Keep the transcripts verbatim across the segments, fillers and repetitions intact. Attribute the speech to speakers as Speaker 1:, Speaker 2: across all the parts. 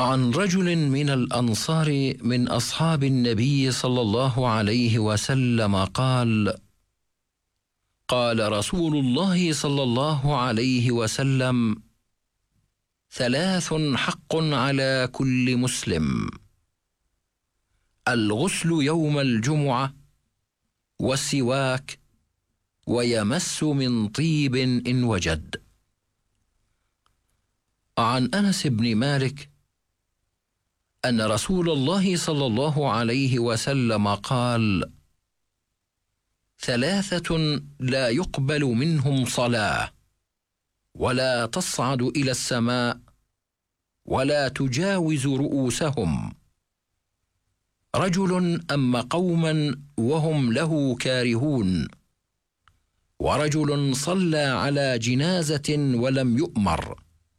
Speaker 1: عن رجل من الأنصار من أصحاب النبي صلى الله عليه وسلم قال: قال رسول الله صلى الله عليه وسلم: ثلاث حق على كل مسلم: الغسل يوم الجمعة، والسواك، ويمس من طيب إن وجد. عن أنس بن مالك أن رسول الله صلى الله عليه وسلم قال: ثلاثة لا يقبل منهم صلاة، ولا تصعد إلى السماء، ولا تجاوز رؤوسهم: رجل أم قوما وهم له كارهون، ورجل صلى على جنازة ولم يؤمر،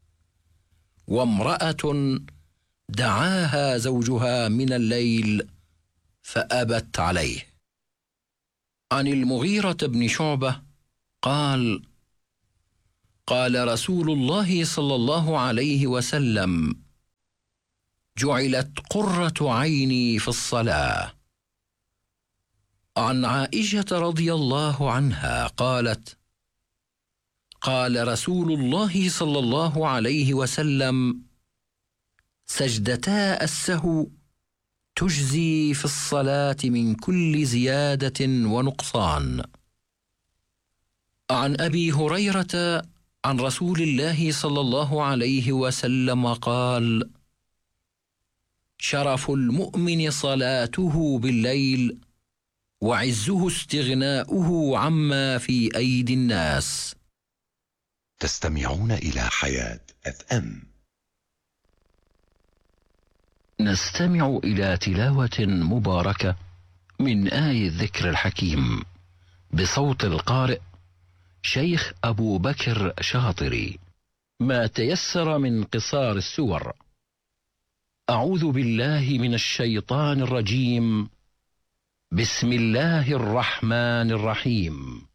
Speaker 1: وامرأة دعاها زوجها من الليل فأبت عليه. عن المغيرة بن شعبة قال: قال رسول الله صلى الله عليه وسلم: جعلت قرة عيني في الصلاة. عن عائشة رضي الله عنها قالت: قال رسول الله صلى الله عليه وسلم: سجدتا السهو تجزي في الصلاة من كل زيادة ونقصان. عن أبي هريرة عن رسول الله صلى الله عليه وسلم قال: شرف المؤمن صلاته بالليل، وعزه استغناؤه عما في أيدي الناس.
Speaker 2: تستمعون إلى حياة اف ام.
Speaker 1: نستمع إلى تلاوة مباركة من آي الذكر الحكيم بصوت القارئ شيخ أبو بكر شاطري، ما تيسر من قصار السور. أعوذ بالله من الشيطان الرجيم. بسم الله الرحمن الرحيم.